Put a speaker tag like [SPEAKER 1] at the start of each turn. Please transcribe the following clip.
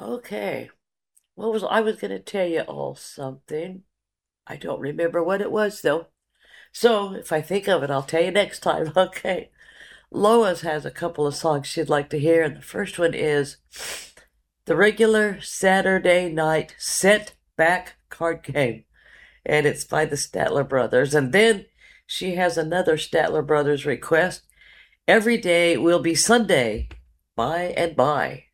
[SPEAKER 1] Okay. I was going to tell you all something. I don't remember what it was though. So if I think of it, I'll tell you next time. Okay. Lois has a couple of songs she'd like to hear, and the first one is the regular Saturday night set back card game, and it's by the Statler Brothers. And then she has another Statler Brothers request. Every day will be Sunday, by and by.